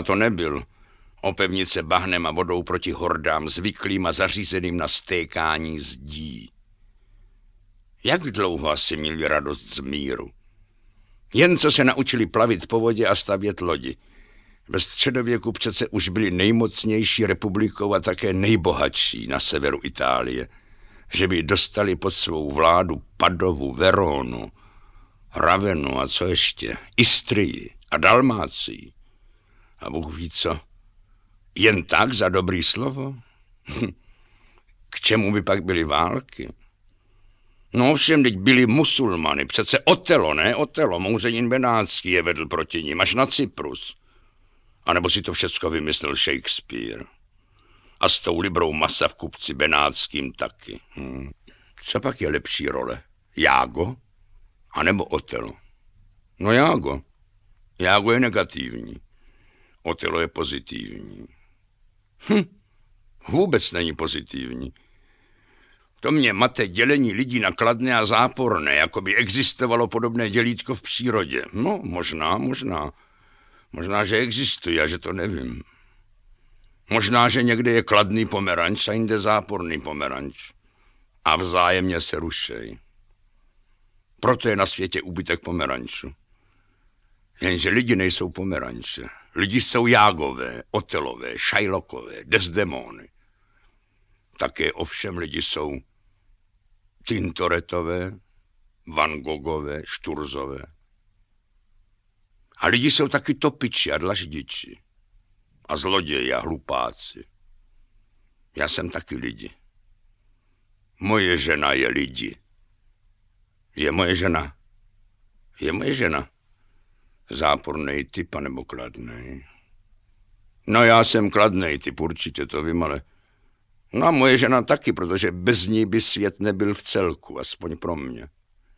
to nebyl. Opevnit se bahnem a vodou proti hordám zvyklým a zařízeným na stékání zdí. Jak dlouho asi měli radost z míru? Jen co se naučili plavit po vodě a stavět lodi. Ve středověku přece už byli nejmocnější republikou a také nejbohatší na severu Itálie, že by dostali pod svou vládu Padovu, Veronu, Ravenu a co ještě, Istrii a Dalmácii. A Bůh ví co, jen tak za dobrý slovo? K čemu by pak byly války? No ovšem, teď byli musulmany, přece Otelo, ne? Otelo, mouřenin benátský je vedl proti nim, až na Cyprus. A nebo si to všecko vymyslel Shakespeare. A s tou librou masa v kupci benátským taky. Co pak je lepší role? Jágo? A nebo Otelo? No Jágo. Jágo je negativní. Otelo je pozitivní. Vůbec není pozitivní. To mě mate dělení lidí na kladné a záporné, jako by existovalo podobné dělítko v přírodě. No, možná. Možná, že existuje a že to nevím. Možná, že někde je kladný pomeranč a jinde záporný pomeranč. A vzájemně se rušej. Proto je na světě úbytek pomerančů. Jenže lidi nejsou pomeranče. Lidi jsou Jágové, Otelové, Shylockové, Desdemony. Také ovšem lidi jsou Tintoretové, Van Gogové, Šturzové. A lidi jsou taky topiči a dlaždiči. A zloději a hlupáci. Já jsem taky lidi. Moje žena je lidi. Je moje žena. Je moje žena. Zápornej typ, anebo kladnej. No já jsem kladnej typ, určitě to vím, ale... No a moje žena taky, protože bez ní by svět nebyl v celku, aspoň pro mě.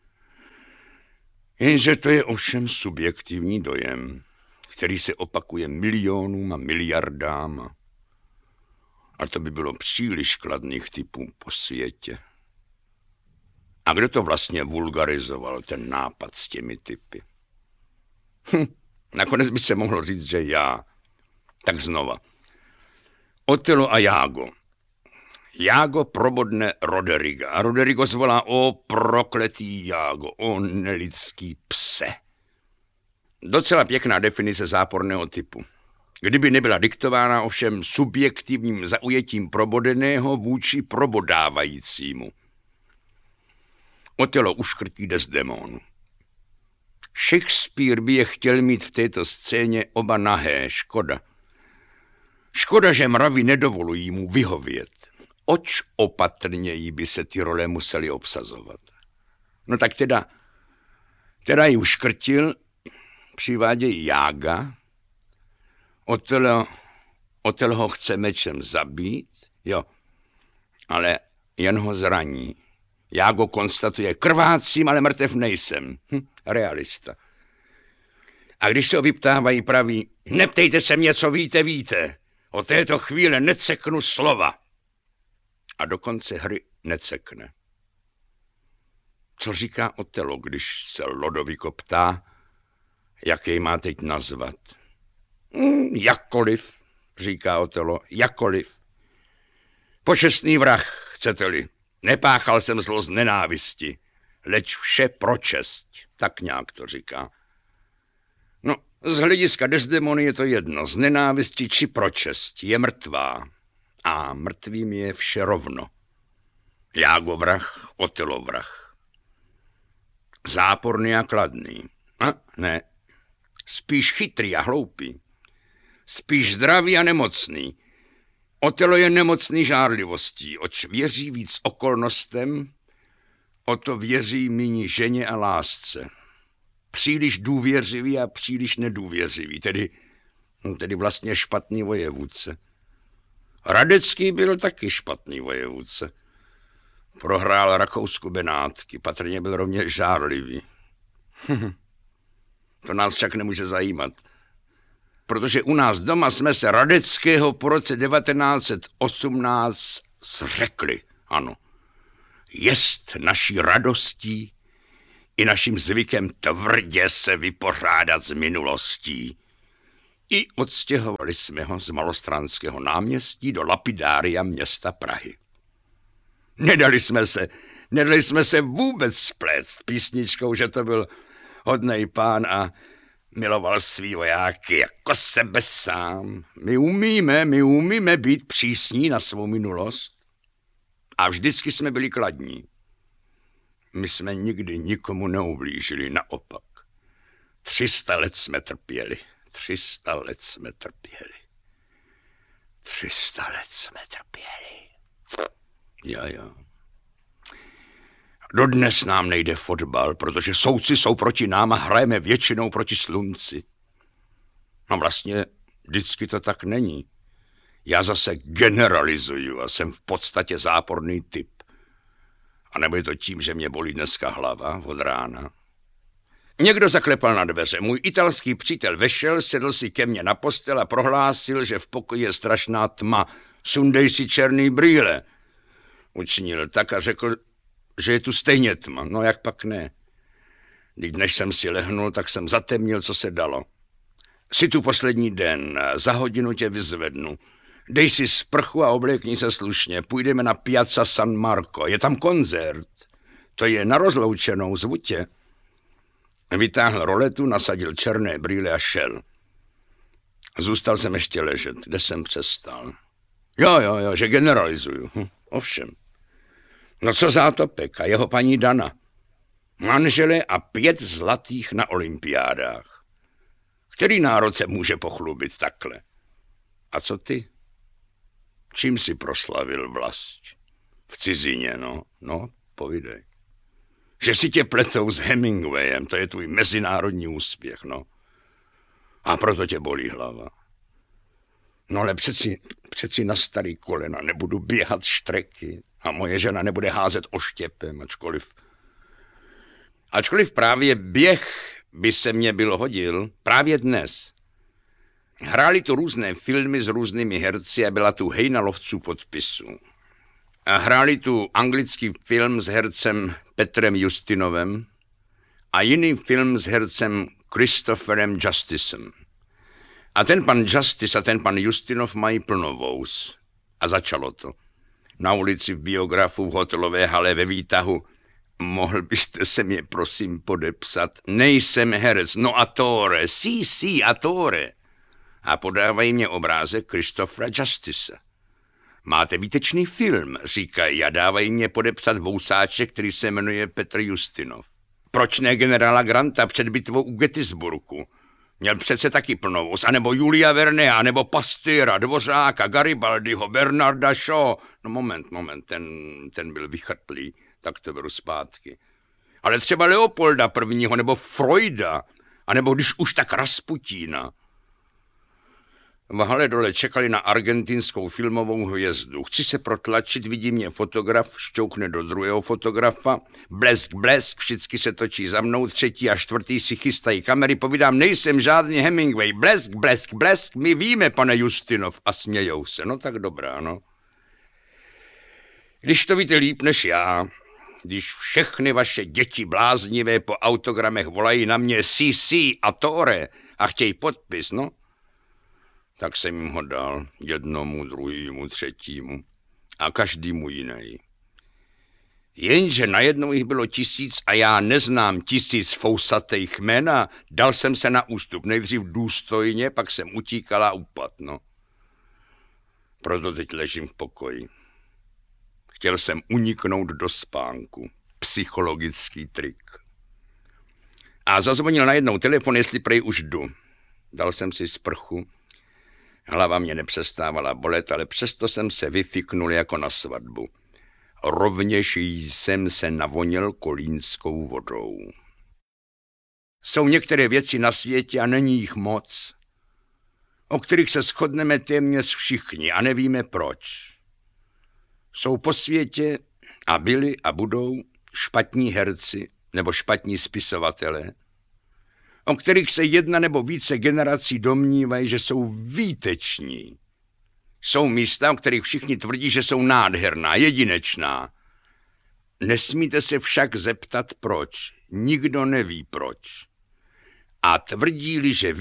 Jenže to je ovšem subjektivní dojem, který se opakuje milionům a miliardám. A to by bylo příliš kladných typů po světě. A kdo to vlastně vulgarizoval, ten nápad s těmi typy? Nakonec by se mohlo říct, že já. Tak znova. Otelo a Jágo. Jágo probodne Roderiga a Roderigo zvolá: o prokletý Jágo, o nelidský pse. Docela pěkná definice záporného typu. Kdyby nebyla diktována ovšem subjektivním zaujetím probodeného vůči probodávajícímu. Otelo uškrtí Desdemonu. Shakespeare by je chtěl mít v této scéně oba nahé, škoda. Škoda, že mravy nedovolují mu vyhovět. Oč opatrněji by se ty role museli obsazovat. No tak teda ji uškrtil, přivádějí Jága, Otelo ho chce mečem zabít, jo, ale jen ho zraní. Jágo konstatuje: krvácím, ale mrtev nejsem. Realista. A když se ho vyptávají, praví: neptejte se mě, co víte. O této chvíle neceknu slova. A do konce hry necekne. Co říká Otelo, když se Lodoviko ptá, jak jej má teď nazvat? Jakkoliv, říká Otelo, jakkoliv. Počestný vrah, chcete-li. Nepáchal jsem zlo z nenávisti, leč vše pro čest. Tak nějak to říká. No, z hlediska Desdemony je to jedno, z nenávisti či pro čest. Je mrtvá. A mrtvým je vše rovno. Jágo vrah, Otelo vrah. Záporný a kladný. A ne, spíš chytrý a hloupý. Spíš zdravý a nemocný. Otelo je nemocný žárlivostí, oč věří víc okolnostem, o to věří míň ženě a lásce. Příliš důvěřivý a příliš nedůvěřivý, tedy vlastně špatný vojevůdce. Radecký byl taky špatný vojevůdce. Prohrál Rakousku Benátky, patrně byl rovněž žárlivý. To nás však nemůže zajímat. Protože u nás doma jsme se Radeckého po roce 1918 zřekli. Ano, jest naší radostí i naším zvykem tvrdě se vypořádat s minulostí. I odstěhovali jsme ho z Malostranského náměstí do lapidária města Prahy. Nedali jsme se vůbec splést písničkou, že to byl hodnej pán a miloval svý vojáky jako sebe sám. My umíme být přísní na svou minulost a vždycky jsme byli kladní. My jsme nikdy nikomu neublížili, naopak. 300 let jsme trpěli. 300 let jsme trpěli. Jo. Dodnes nám nejde fotbal, protože soudci jsou proti nám a hrajeme většinou proti slunci. No vlastně vždycky to tak není. Já zase generalizuju a jsem v podstatě záporný typ. A nebo je to tím, že mě bolí dneska hlava od rána. Někdo zaklepal na dveře. Můj italský přítel vešel, sedl si ke mně na postel a prohlásil, že v pokoji je strašná tma. Sundej si černý brýle. Učinil tak a řekl, že je tu stejně tma. No jak pak ne. Než jsem si lehnul, tak jsem zatemnil, co se dalo. Jsi tu poslední den, za hodinu tě vyzvednu. Dej si sprchu a oblékni se slušně. Půjdeme na Piazza San Marco. Je tam koncert. To je na rozloučenou, zvu tě. Vytáhl roletu, nasadil černé brýle a šel. Zůstal jsem ještě ležet, kde jsem přestal. Jo, že generalizuju. Ovšem. No co Zátopek a jeho paní Dana? Manžele a 5 zlatých na olympiádách. Který národ se může pochlubit takhle? A co ty? Čím si proslavil vlast? V cizině, no, povídej. Že si tě pletou s Hemingwayem, to je tvůj mezinárodní úspěch, no. A proto tě bolí hlava. No ale přeci na starý kolena nebudu běhat štreky a moje žena nebude házet oštěpem, ačkoliv právě běh by se mě byl hodil, právě dnes. Hráli tu různé filmy s různými herci a byla tu hejna lovců podpisů. A hráli tu anglický film s hercem Petrem Justinovem a jiný film s hercem Christopherem Justicem. A ten pan Justice a ten pan Justinov mají plnovous. A začalo to. Na ulici v Biografu v hotelové hale ve výtahu. Mohl byste se mě prosím podepsat? Nejsem herec, no attore, sí, attore. A podávají mě obrázek Christophera Justice. Máte výtečný film, říkají, a dávají mě podepsat vousáček, který se jmenuje Petr Justinov. Proč ne generála Granta před bitvou u Gettysburgu? Měl přece taky plnovous, anebo Julia Vernea, nebo Pastyra, Dvořáka, Garibaldiho, Bernarda Shaw. No moment, ten byl vychrtlý, tak to beru zpátky. Ale třeba Leopolda I. nebo Freuda, anebo když už tak Rasputína. V hale dole čekali na argentinskou filmovou hvězdu. Chci se protlačit, vidí mě fotograf, šťoukne do druhého fotografa, blesk, všichni se točí za mnou, 3. a 4. si chystají kamery, povídám, nejsem žádný Hemingway, blesk, my víme, pane Justinov, a smějou se. No tak dobrá, no. Když to víte líp než já, když všechny vaše děti bláznivé po autogramech volají na mě sí, attore a chtějí podpis, no, tak jsem jim ho dal, jednomu, druhému, 3. a každému jiný. Jenže najednou jich bylo 1000 a já neznám 1000 fousatých jmen a dal jsem se na ústup. Nejdřív důstojně, pak jsem utíkal a upad, no. Proto teď ležím v pokoji. Chtěl jsem uniknout do spánku. Psychologický trik. A zazvonil najednou telefon, jestli prej už jdu. Dal jsem si sprchu. Hlava mě nepřestávala bolet, ale přesto jsem se vyfiknul jako na svatbu. Rovněž jsem se navonil kolínskou vodou. Jsou některé věci na světě a není jich moc, o kterých se shodneme téměř všichni a nevíme proč. Jsou po světě a byli a budou špatní herci nebo špatní spisovatelé, o kterých se 1 nebo více generací domnívají, že jsou výteční. Jsou místa, o kterých všichni tvrdí, že jsou nádherná, jedinečná. Nesmíte se však zeptat proč. Nikdo neví proč. A tvrdí-li, že ví,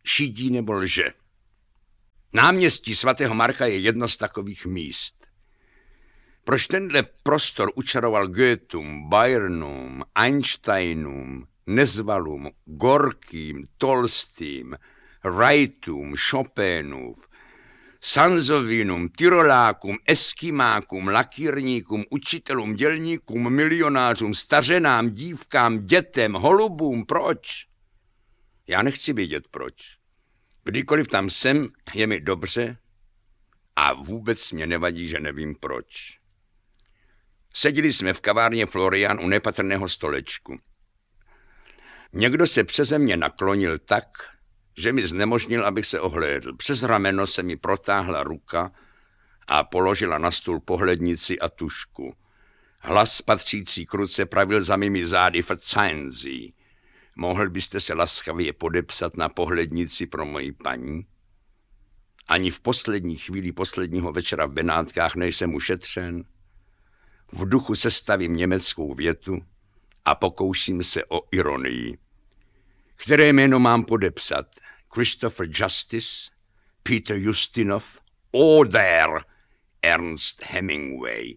šidí nebo lže. Náměstí svatého Marka je jedno z takových míst. Proč tenhle prostor učaroval Goethům, Byrnům, Einsteinům, Nezvalům, Gorkým, Tolstým, Wrightům, Chopinům, Sanzovinům, Tyrolákům, Eskimákům, lakírníkům, učitelům, dělníkům, milionářům, stařenám, dívkám, dětem, holubům, proč? Já nechci vědět proč. Kdykoliv tam jsem, je mi dobře a vůbec mě nevadí, že nevím proč. Seděli jsme v kavárně Florian u nepatrného stolečku. Někdo se přeze mě naklonil tak, že mi znemožnil, abych se ohlédl. Přes rameno se mi protáhla ruka a položila na stůl pohlednici a tužku. Hlas patřící k ruce pravil za mými zády: verzeihen Sie. Mohl byste se laskavě podepsat na pohlednici pro moji paní? Ani v poslední chvíli posledního večera v Benátkách nejsem ušetřen. V duchu sestavím německou větu a pokouším se o ironii. Které jméno mám podepsat? Christopher Justice, Peter Ustinov, oder Ernst Hemingway.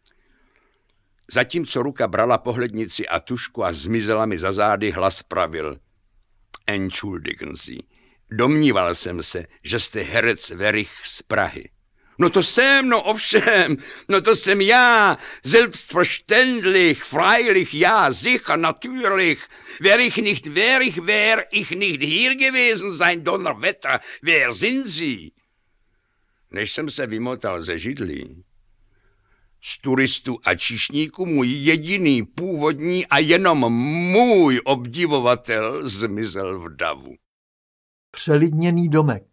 Zatímco ruka brala pohlednici a tužku a zmizela mi za zády, hlas pravil: Entschuldigen Sie, domníval jsem se, že jste herec Werich z Prahy. No to jsem, no ovšem, no to jsem já, selbstverständlich, freilich, ja, sicher, natürlich, wär ich nicht hier gewesen sein, Donnerwetter, wer sind Sie? Než jsem se vymotal ze židlí, z turistů a číšníků můj jediný, původní a jenom můj obdivovatel zmizel v davu. Přelidněný domek.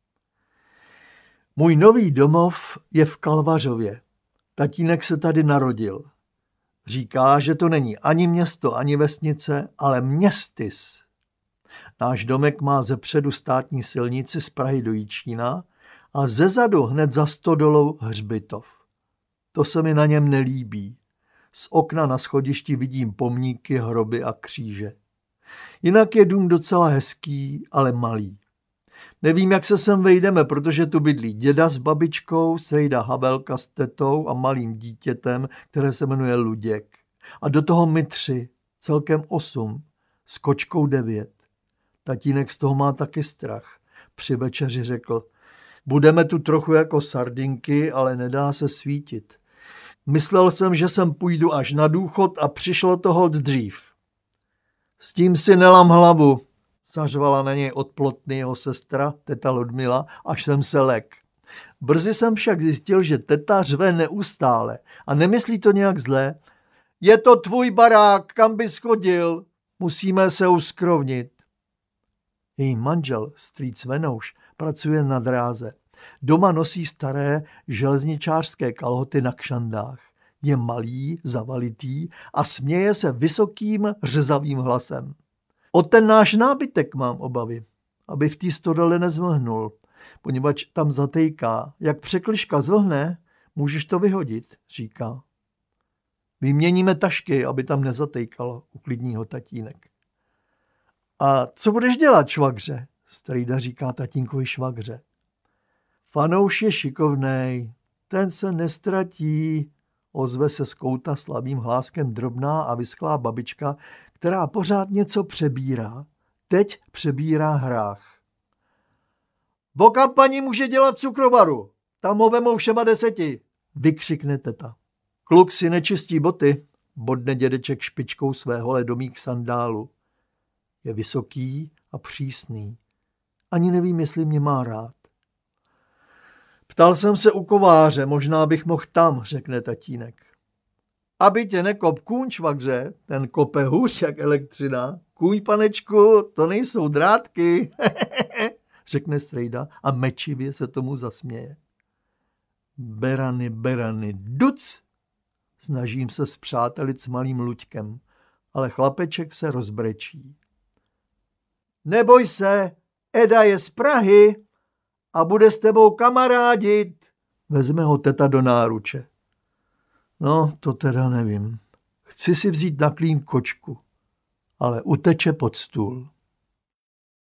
Můj nový domov je v Kalvařově. Tatínek se tady narodil. Říká, že to není ani město, ani vesnice, ale městys. Náš domek má zepředu státní silnici z Prahy do Jičína a zezadu hned za stodolou hřbitov. To se mi na něm nelíbí. Z okna na schodišti vidím pomníky, hroby a kříže. Jinak je dům docela hezký, ale malý. Nevím, jak se sem vejdeme, protože tu bydlí děda s babičkou, sejda Havelka s tetou a malým dítětem, které se jmenuje Luděk. A do toho my 3, celkem 8, s kočkou 9. Tatínek z toho má taky strach. Při večeři řekl: budeme tu trochu jako sardinky, ale nedá se svítit. Myslel jsem, že sem půjdu až na důchod a přišlo to holt dřív. S tím si nelam hlavu, zařvala na něj od Plotny jeho sestra, teta Ludmila, až jsem se lek. Brzy jsem však zjistil, že teta řve neustále a nemyslí to nějak zlé. Je to tvůj barák, kam bys chodil, musíme se uskrovnit. Její manžel, strýc Venouš, pracuje na dráze. Doma nosí staré železničářské kalhoty na kšandách. Je malý, zavalitý a směje se vysokým řezavým hlasem. O ten náš nábytek mám obavy, aby v té stodole nezvlhnul, poněvadž tam zatejká. Jak překližka zvlhne, můžeš to vyhodit, říká. Vyměníme tašky, aby tam nezatejkalo, uklidní ho tatínek. A co budeš dělat, švagře? Strejda říká tatínkovi švagře. Fanouš je šikovnej, ten se nestratí, ozve se z kouta slabým hláskem drobná a vysklá babička, která pořád něco přebírá. Teď přebírá hrách. Vokam paní může dělat cukrovaru, tam ho vemou všema 10, vykřikne teta. Kluk si nečistí boty, bodne dědeček špičkou svého ledomých sandálu. Je vysoký a přísný. Ani nevím, jestli mě má rád. Ptal jsem se u kováře, možná bych mohl tam, řekne tatínek. Aby tě nekop kůň, švagře, ten kope hůř jak elektřina. Kůň, panečku, to nejsou drátky, řekne strejda a mečivě se tomu zasměje. Berany, duc! Snažím se spřátelit s malým Luďkem, ale chlapeček se rozbrečí. Neboj se, Eda je z Prahy a bude s tebou kamarádit. Vezme ho teta do náruče. No, to teda nevím. Chci si vzít na klín kočku, ale uteče pod stůl.